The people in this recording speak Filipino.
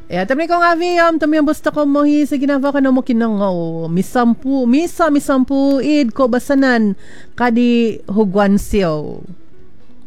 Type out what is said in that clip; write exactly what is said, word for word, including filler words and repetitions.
Ya, tapi kung avi am tami ang basta ko mo hi sa ginava ka na mo kinangaw. Misampu, misa misampu id ko basanan kadi hugwan siyo.